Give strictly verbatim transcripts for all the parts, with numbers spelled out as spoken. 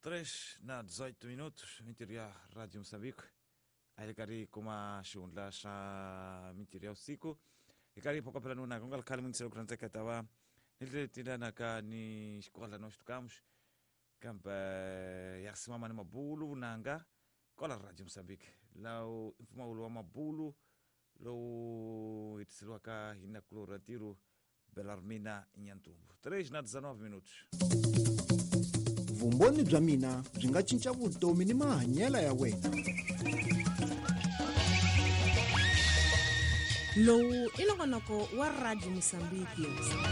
três na dezoito minutos, interior Rádio Moçambique. Aí cari como a shundla sha interior usiku. E cari pouco pela nuna gongal kali muito cedo quando que tava. Nile tira na cá ni escola nós tocamos. Campa ya simama ni mabulu nanga kola Rádio Moçambique. Lá o informa o mabulu lo itisirwa ka hina cloratiro Belarmina Nyantumbu. três na dezenove minutos. Vumboni bya mina byi nga cinca vutomi ni mahanyelo ya wena. Lowu i nongonoko wa Radio Mozambique.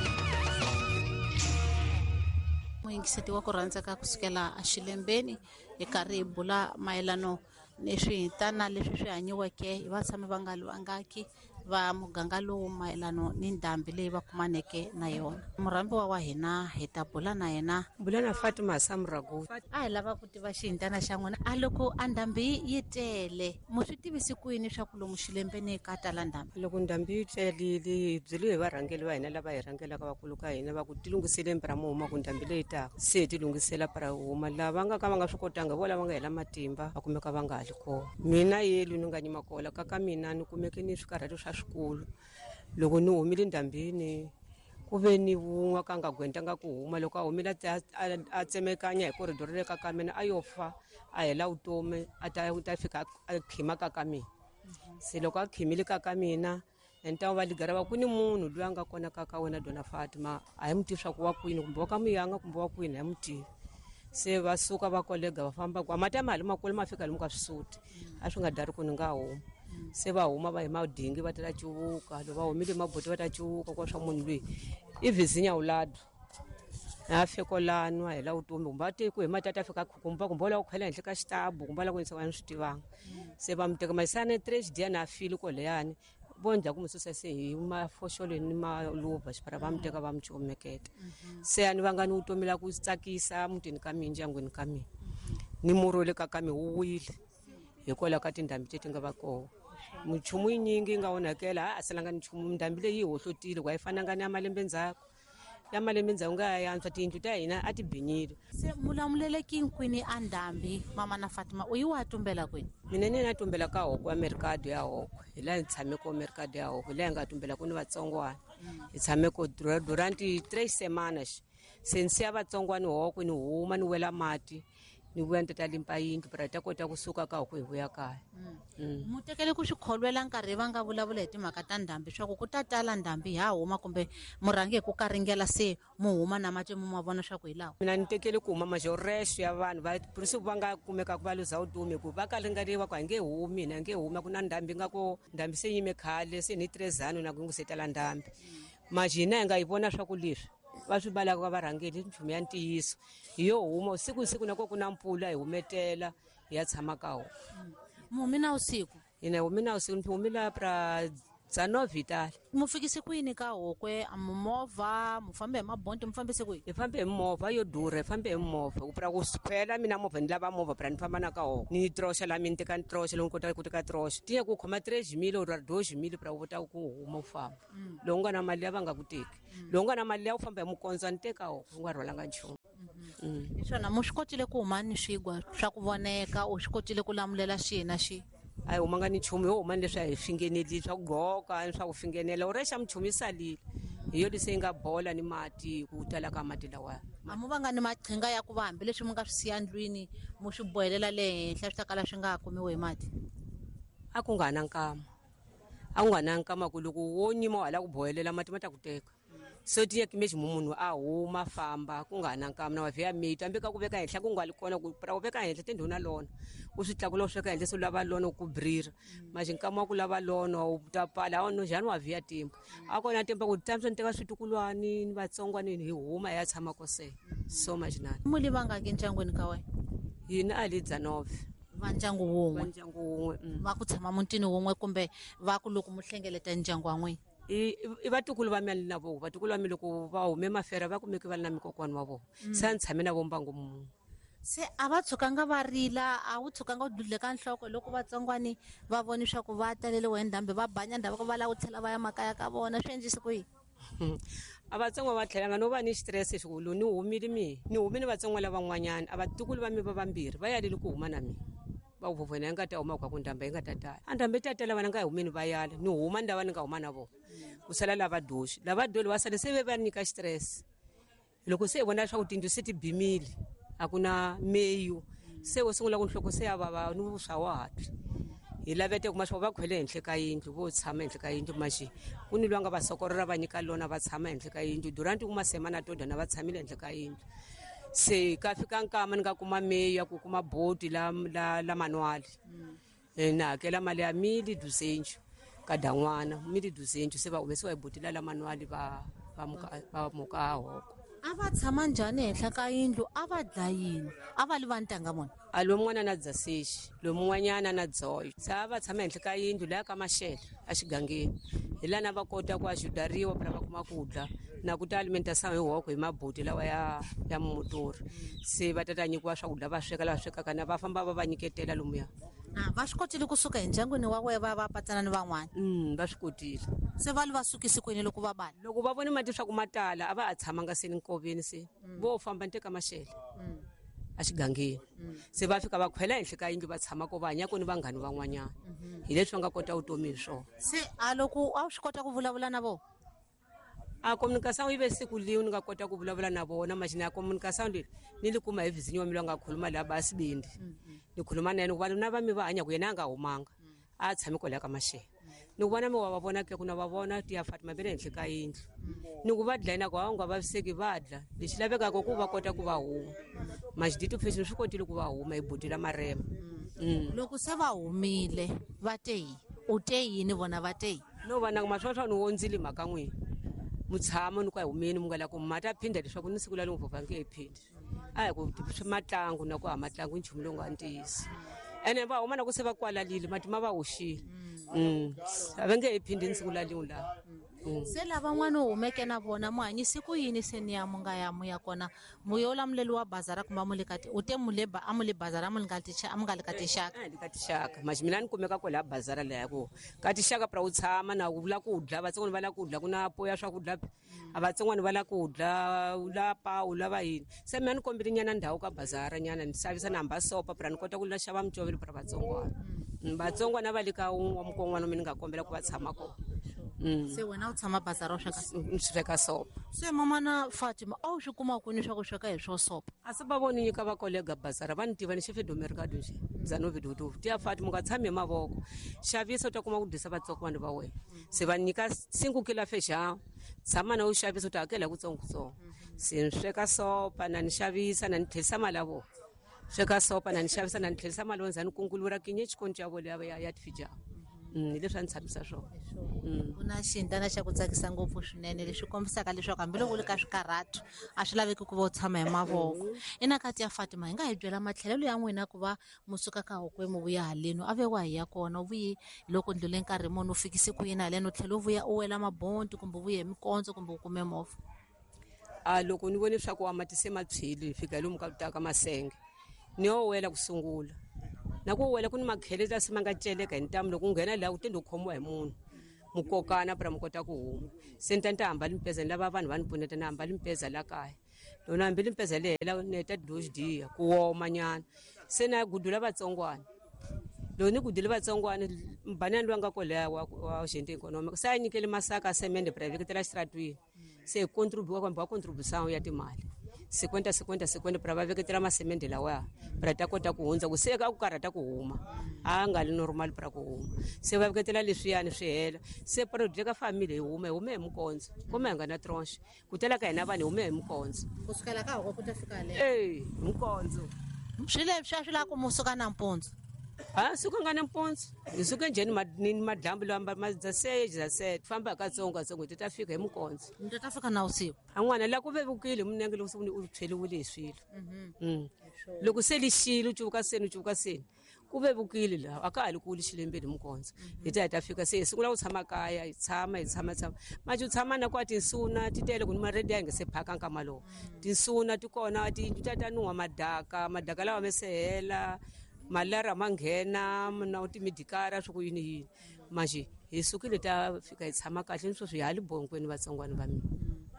Muingiseti wa ku rhandzaka kusukela Xilembeni hi karhi bula mayelano ni swihitana leswi swi hanyiweke hi vatshami va nga vangaki va muganga lowu mayelano ni ndhambi leyi va kumaneke na yona. Murambiwa wa hina hi ta bula na yena Bulana Fatima Samragu. a hi lava ku tiva xihitana xa n'wina. A loko a ndhambi yi tele mu swi tivisi ku yini swa ku lomu Xilembeni ka tala ndhambi? Loko ndhambi yi telile hi byeli hi varhangeli va hina lava hi rhangelaka vakulu ka hina va ku tilungisele mpira mo huma ku ndhambi leyi taka se hi tilungisela para huma lava nga ka va nga swi kotanga vo lava nga hela matimba va kumeka va nga hali kona. Mina yelu ni nga nyima kola ka ka mina ni kumeke ni swikarhati swa swikulu loko ni humile ndhambini ku ve ni wun'we ka nga gwentanga ku huma loko a humile a tsemekanya hi koridoro le ka ka mina a yo fa a hela vutomi a ta ta fika a khima ka ka mina. Se loko a khimile ka ka mina enta va ligara va ku ni munhu loyi a nga kona ka ka wena Dona Fatima a hi mutivi swa ku wa kwini kumbe wa ka muyanga kumbe wa kwini a hi mutivi. Se va suka va kolega va famba ku amati mali makulu ma fika lomu ka Swisoti a swi nga dari ku ni nga huma. Se va huma va hi madingi va ta cuvuka loko va humile maboti va ta cuvuka kwa swa munhu loyi i vizinya ulado a fekolano a hela vutomi kumbe va te ku hi mati a ta fika kumba kumbe la ku khwela henhla ka xitabu kumbe la ku yisa vanhu swi tivanga. Se va muteka mayisana tragedy na fili ko leyani bonja ku mususa se hi mafoxolo ni maluva xipara va muteka va mucomeketa. Se ani va nga ni vutomi la ku tsakisa mutini ka mina ndyangwini ka mina ni murole ka ka mi wuwile hikola ka tindhambi teti nga va koho. Muchumu yinyingi nga onhakela a salanga ni chumu ndhambi leyi yi hohlotile ku a yi fananga ni ya malembe ndzhaku ya malembe ndzhaku nga ya antswa tiyindlu ta hina a ti binyile. Se mulamuleleki kwini a ndhambi mama na Fatima u yi wa tumbela kwini? Mina ni na tumbela ka hoko ya mercado ya hoko hi la hi tshame ko mercado ya hoko hi la hi nga tumbela ku ni vatsongwana hi tshame ko durant tres semanas se ni siya vatsongwana hoko ni huma ni wela mati ni vuya ni ta ta limpa yindlu para ta kota kusuka ka hoko hi vuya kaya. Mu tekele ku swi kholwela nkarhi va nga vulavula hi timhaka ta ndhambi swa ku ku ta tala ndhambi ha huma kumbe murhangi hi ku karingela se mu huma na mati mu ma vona swa ku hi lawa? Mina ni tekele ku huma majoreso ya vanhu va purisi va nga kumeka ku va luza vutomi ku va karingeriwa ku a nge humi na nge huma ku na ndhambi nga ko ndhambi se yime khale se ni trezano na ku ngusetela ndhambi majina hi nga yi vona swa ku leswi va swi balaka va varhangeli nchumu ya ntiyiso hi yo huma siku siku na ko ku na mpfula hi humetela hi ya tshama ka wona. Mumi na usiku hina humi na usiku ni humile pra Dzano Vital. Mu fikise ku yini ka hokwe a movha mu fambe hi mabonti mu fambise ku yini? Hi fambe hi movha yo durha hi fambe hi movha ku pra ku siphela mina movha ni lava movha pra ni famba na ka hoko ni trosha la mina teka ni trosha loko kota ku teka trosha tiya ku khoma tres mille or dos mille pra u ta ku huma u famba loko nga na mali ya va nga ku teki loko nga na mali ya u famba hi mukondzo ni teka hoko u nga rhwalanga nchumu. Hi swona mu swi kotile ku huma ni swigwa swa ku voneka u swi kotile ku lamulela xihi na xihi? A hi humanga ni nchumu yo huma ni leswi a hi fingeneli swa ku goka ni swa ku fingenela u rexa muchumu yi salile hi yo lese yi nga bola ni mati ku tala ka mati lawa. A mu va nga ni maqhinga ya ku va hambileswi mu nga swi siya ndlwini mu swi bohelela le henhla swi ta kala swi nga ha kumiwe hi mati? A ku nga na nkama a ku nga na nkama ku loko wo nyima hala ku bohelela mati ma ta ku teka so tiya kimeji munhu a huma famba ku nga na nkama na wavheya meti hambi ka ku veka henhla ku nga li kona ku pra u veka henhla tindhuna lona u swi tlakula u sweka henhla se u lava lona ku brira maji nkama wa ku lava lona u ta pala no jani wa vheya timba a kona timba ku tamswa ni teka switukulwani ni vatsongwana hi huma ya tshama ko se so much nani. Muli vangaki ndyangwini ka wena? Hina a li Dzanove. Va ndyangu wun'we? Va ndyangu wun'we. Va ku tshama mutini wun'we kumbe va ku loko mu hlengeleta ndyangu wa n'wina? I vatukulu va mina na vo vatukulu va mi loko va hume mafera va kumeki va na mikokwani wa vona se a ni tshame na vo mbangu mun'we. Se a va tshukanga va rila a wu tshukanga u dudleka nhloko loko vatsongwani va voni swa ku va talele wena ndhambi va banya ndhavuko va lava ku tlhela va ya makaya ka vona swi endlise ku yini? a vatsongo va tlhelanga no va ni xitirese xikulu ni humile mi ni humile vatsongo lavan'wanyana a vatukulu va mi va vambirhi va yalile ku huma na mina va ku vhovhena yi nga ta huma ka ku ndhambe yi nga ta tala a ndhambe ta tala vana nga hi humini va yala ni huma ni lava ni nga huma na vona ku sala lava doxi lava doli va sale se ve va nyika xitirese loko se hi vona leswaku tindlu se ti bimile a ku na meyu se wo sungula ku nhloko se ya vava ni vuswa wa hatli hi lavete ku maxo va khwele henhla ka yindlu vo tshama henhla ka yindlu maxi ku ni lwanga va sokorora va nyika lona va tshama henhla ka yindlu durant ku masema na todana va tshamile henhla ka yindlu se ka fika nkama ni nga kuma meyu ya ku kuma boti la la la manual na hakela mali ya mili duzenju ka dan'wana mili duzenju se va humesiwa hi boti la la manual va va muka va muka hoko a va tshama njhani henhla ka yindlu a va dlayini a va li va ntanga mona a lomun'wana na dzasexi lomun'wanyana na dzoyo se a va tshama henhla ka yindlu laya ka maxele a xigangeni hi lana va kota ku axudariwa para va kuma ku dya na ku ta alimentasawu hi hoko hi maboti lawa ya ya mumotori se va tata nyikiwa swakudya va sweka lava swekaka na va famba va va nyiketela lomuya a va swi kotile kusuka hi ndyangwini wa wena va va patsana ni van'wana um va swi kotile se va li va sukisi kwini loko va bala loko va vone mati swa ku ma tala a va ha tshamanga se ni nkoveni se vo famba ni teka maxele a xigangeni se va fika va khwela henhla ka yindlu va tshama ko va hanya koni vanghani van'wanyana hi leswi va nga kota vutomi hi swona se a loko a swi kota ku vulavula na vona a communication yi ve siku liwe ni nga kota ku vulavula na vona maxini ya communication leyi ni li kuma hi vizinyi wa mi loyi a nga khuluma laha basibindi ni khuluma na yena ku vanhu na va mi va hanya ku yena a nga humanga a tshame kwalaya ka maxele ni ku vona mi wa va vona ke ku na va vona tiya Fatima ve le henhla ka yindlu ni ku va dlayina ku hawa nga vaviseki va dya lexi lavekaka ku va kota ku va huma maxidito fashion swi kotile ku va huma hi boti la marema loko se va humile va te hi u te yini vona va te hi no va na ku maswaswa ni wondzile mhaka n'wina mutshamo ni ku a humeni mi nga la ku mati a phinda leswaku ni siku la ni n'wi vhovhange hi phindi a hi ku matlangu na ku ha matlangu nchumu lowu nga ntiyisi ene va huma na ku se va kwalalile mati ma va hoxile um a va nge hi phindi ni siku la liwu laha se lavan'wana u humeke na vona mo hanyisi ku yini se ni ya mu nga ya mu ya kona mu yo lamuleli wa bazara kumbe mu le ka u te mu le a mu le bazara a mu nga a mu nga le ka tixaka a le ka tixaka maxi mina ni kumeka kwala bazara leya ku ka tixaka para u tshama na u vula ku dya vatsongwana va la ku dya ku na po ya swakudya a vatsongwana va la ku dya u la pa u lava yini se mina ni kombile nyana ndhawu ka bazara nyana ni xavisa na hamba sopa para ni kota ku la xava micovelo para vatsongwana vatsongwana va le ka mukon'wana mi ni nga kombela ku va tshama kona se wena u tshama bazara u sweka ni sweka sopa se mama na Fatima a wu swi kuma kwini swa ku sweka hi swo sopa a se va voni nyika va kolega bazara va ni tiva ni xefedo mercado nje Zanovidudu tiya Fatima nga tshami hi mavoko xavisa u ta kuma ku dyisa vatsongwana va wena se va nyika cinco kilo fexa tshama na u xavisa u ta hakela hi kutsongokutsongo se ni sweka sopa na ni xavisa na ni tlherisa mali ya vona sweka sopa na ni xavisa na ni tlherisa mali wona za ni kungulura kinye xikoni xa vona ya ya tifijaku hi leswi a ni tshamisa swona ku na xintana xa ku tsakisa ngopfu swinene leswi kombisaka leswaku hambiloko u le ka swikarhato a swi laveki ku va u tshama hi mavoko enakati ya Fatima hi nga hi byela matlhelelo ya n'wina ku va mu suka ka hokwe mu vuya haleni a ve wa hi ya kona u vuye loko ndlule nkarhi muni u fikise ku yini haleni u tlhela u vuya u wela mabonti kumbe u vuye hi mikondzo kumbe u kume movha a loko ni vone swa ku wa matise matshwili hi fika lomu ka kutaka masenge ni yo wela ku sungula na ku wela ku ni makheleta se ma nga celeka hi ntamu loko u nghena laha u tende u khomiwa hi munhu mukokana para mi kota ku huma se ni ta ni ta hamba limpeza ni lava vanhu va ni pfuneta ni hamba limpeza la kaya lona hambi limpeza le hela ni heta doxi diya ku woma nyana se na gudula vatsongwana loko ni gudule vatsongwana mbanani loyi a nga koleha wa gente economic se a nyikele masaka semende para hi veketela xitratwini se hi contribuwa kambe wa contribution ya timali cinquenta cinquenta cinquenta para va veketela masemende lawaya para ta kota ku hundza ku se ka ku karhata ku huma a nga li normal para ku huma se va veketela leswiyani swi hela se project ka family hi hume hi hume hi mukondzo kumbe hi nga na tronche ku tela ka hina vanhu hi hume hi mukondzo kusukela ka hoko ku ta fika le eh mukondzo swi leswi a swi lava ku mu suka nampundzu ha suka nga nampundzu hi suke njheni madlambu lamba mazaseji zasete famba hi katsongokatsongo ti ta fika hi mukondzo mi ta fika na usiku an'wana la ku vevukile munenge loko u tshweliwile hi swilo loko se lixile u cuvuka seni u cuvuka seni ku vevukile laha a ka ha li kuli xilembeni mukondzo hi ta hi ta fika se hi sungula ku tshama kaya hi tshama hi tshama tshama maji u tshama na ku a tinsuna ti tele ku ni maredi ya hi nga se phaka nkama lowu tinsuna ti kona tiyindlu ta ta nuwa madaka madaka lawa me se hela malara ma nghena na timedikara swi ku yini yini manje hi sukile ta fika hi tshama kahle ni sweswi hi hali bonkweni vatsongwana va mina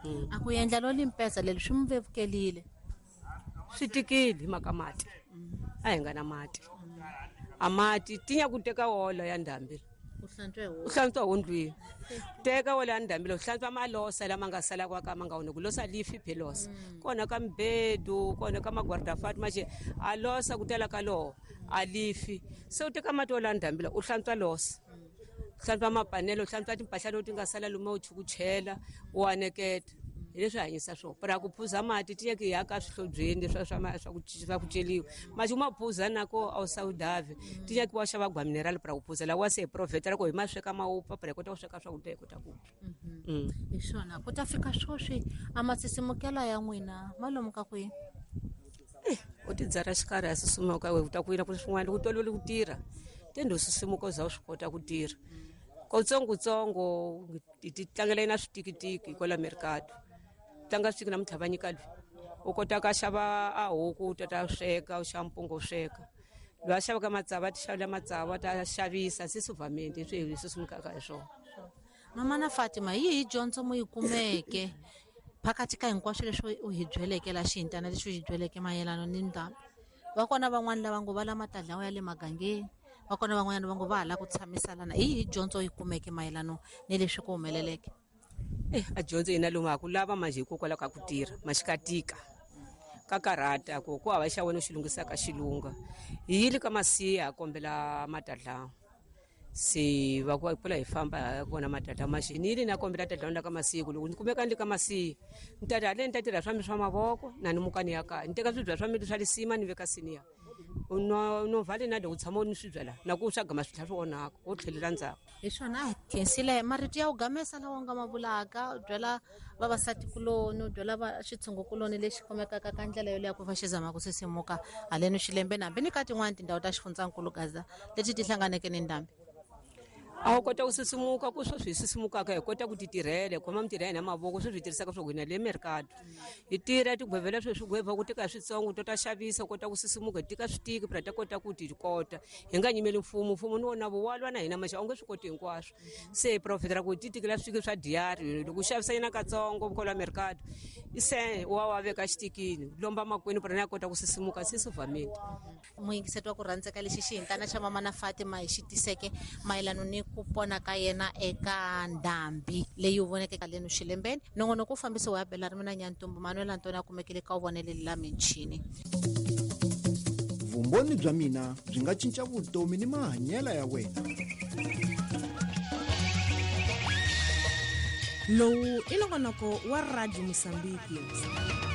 a ku endla lo limpesa leli swi mi vevukelile swi tikile mhaka mati a hi nga na mati a mati tinya ku teka wola ya ndhambi u hlantswe ho u hlantswa ho ndlwini teka wola ya ndhambi u hlantswa malosa lama nga sala kwa ka ma nga wona ku losa lifi pelosa kona ka mbedu kona ka magwarda fatima xe a losa ku tela ka loho a lifi se u teka mati wola ya ndhambi u hlantswa losa hlantswa mapanelo u hlantswa timpahla leti nga sala lomu u chukuchela u aneketa hi leswi hanyisa swona para ku phuza mati tiye ki yaka swihlobyeni swa swa swa ku celiwa mati ma phuza nako a usawudave tiye ki wa xava gwa mineral para ku phuza la wa se profeta ra ko hi ma sweka maupa para kota ku sweka swakudya hi kota ku hi swona ku ta fika swoswi a matsisimukela ya n'wina malomu ka kwihi u ti dzara xikarhi a sisimuka we u ta ku yina ku swin'wana ku tolovele ku tirha tende u sisimuka u za u swi kota ku tirha kutsongotsongo ti tlangela na switikitiki kwala mercado tlanga switiki na mutlhava nyika lwi u kota ka xava a huku u tata sweka u xava mpungo u sweka loyi a xavaka matsavu ti xavela matsavu ta xavisa sisuvhamenti hi swi swi simukaka hi swona mamana Fatima yi hi dyondzo mo yi kumeke phakathi ka hinkwaswo leswi u hi byeleke la xintana leswi u hi byeleke mayelano ni ndhambi va kona van'wana lava ngo va la matadlawa ya le magangeni va kona van'wanyana va ngo va hala ku tshamisalana hi hi dyondzo yi kumeke mayelano ni leswi ku humeleleke eh a dyondzo yina lomu a ku lava manje hikokwalaho ka ku tirha maxikatika ka karata ku ku hava xa wena u xi lunghisaka xilunga hi yile ka masiya kombela matadlawa se va ku pfula hi famba kona matadlawa maxini yile na kombela tadlawa na ka masiku loko ni kumeka ni ka masiya ni ta le ni ta tirha swa mi swa mavoko na ni mukani ya kaya ni teka swibya swa mi swa lisima ni veka siniya no no vale na loko tshama ni swibyela na ku swa gama swithla swi onhaka u tlhelela ndzhaku hi swona a khensile marito ya u gamesa lawa nga ma vulaka u byela vavasati kuloni u byela va xitshungu kuloni lexi kumekaka ka ndlela yo leya ku va xi zama ku sisimuka haleni xilembeni hambi ni ka tin'wani tindhawu ta xifundzankulugaza leti ti hlanganeke ni ndhambi a wu kota ku sisimuka ku swo swi sisimukaka hi kota ku ti tirhela khoma mitirha hina mavoko swi swi tirhisaka swo hina le mercado hi tirha tigwevela swi swi gweva ku tika switsongo to ta xavisa kota ku sisimuka hi tika switiki para ta kota ku ti kota hi nga nyimeli mfumo mfumo ni wona vuwalwa na hina maxa u nge swi koti hinkwaswo se profeta ra ku ti tikela switiki swa diary loko u xavisa yina katsongo vukola mercado i se wa wa veka xitikini lomba makwenu para na kota ku sisimuka sisuvhamenti muyingiseti wa ku rhandzeka lexi xi hintana xa mamana Fatima hi xi tiseke mayelano ni ku pona ka yena eka ndhambi leyi u voneke ka lenu xilembeni nongonoko u fambisi wa bela ri mina Nyantumbu Manuel Antoni a kumekile ka u voneleli la michini vumbhoni bya mina byi nga cinca vutomi ni mahanyelo ya wena lowu i nongonoko wa Radio Mozambique.